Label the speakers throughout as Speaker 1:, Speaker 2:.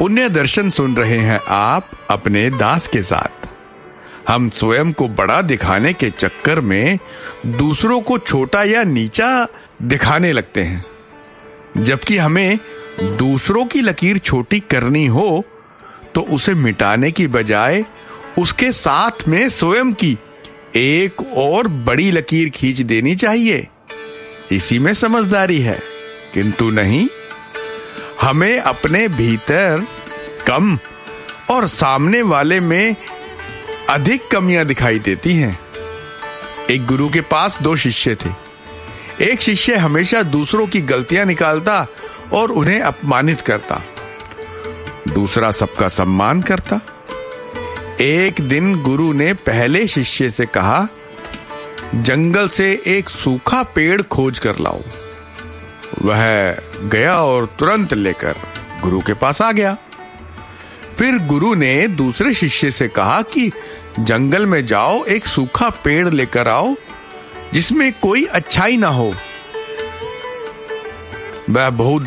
Speaker 1: पुण्य दर्शन सुन रहे हैं आप अपने दास के साथ। हम स्वयं को बड़ा दिखाने के चक्कर में दूसरों को छोटा या नीचा दिखाने लगते हैं, जबकि हमें दूसरों की लकीर छोटी करनी हो तो उसे मिटाने की बजाय उसके साथ में स्वयं की एक और बड़ी लकीर खींच देनी चाहिए। इसी में समझदारी है। किंतु नहीं, हमें अपने भीतर कम और सामने वाले में अधिक कमियां दिखाई देती हैं। एक गुरु के पास 2 शिष्य थे। एक शिष्य हमेशा दूसरों की गलतियां निकालता और उन्हें अपमानित करता, दूसरा सबका सम्मान करता। एक दिन गुरु ने पहले शिष्य से कहा, जंगल से एक सूखा पेड़ खोज कर लाओ। वह गया और तुरंत लेकर गुरु के पास आ गया। फिर गुरु ने दूसरे शिष्य से कहा कि जंगल में जाओ, एक सूखा पेड़ लेकर आओ जिसमें कोई अच्छाई ना हो। वह बहुत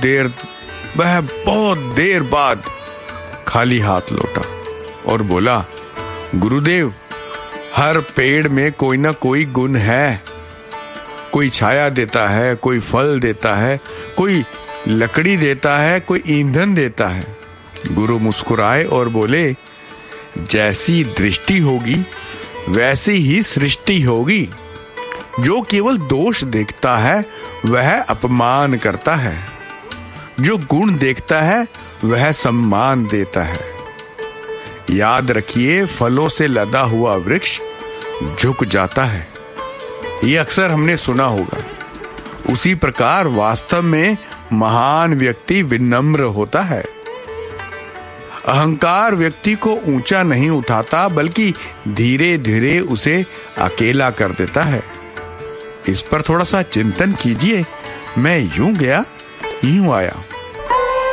Speaker 1: देर बाद खाली हाथ लौटा और बोला, गुरुदेव, हर पेड़ में कोई ना कोई गुण है। कोई छाया देता है, कोई फल देता है, कोई लकड़ी देता है, कोई ईंधन देता है। गुरु मुस्कुराए और बोले, जैसी दृष्टि होगी वैसी ही सृष्टि होगी। जो केवल दोष देखता है वह अपमान करता है, जो गुण देखता है वह सम्मान देता है। याद रखिए, फलों से लदा हुआ वृक्ष झुक जाता है। ये अक्सर हमने सुना होगा। उसी प्रकार वास्तव में महान व्यक्ति विनम्र होता है। अहंकार व्यक्ति को ऊंचा नहीं उठाता, बल्कि धीरे धीरे उसे अकेला कर देता है। इस पर थोड़ा सा चिंतन कीजिए। मैं यूं गया, यूं आया।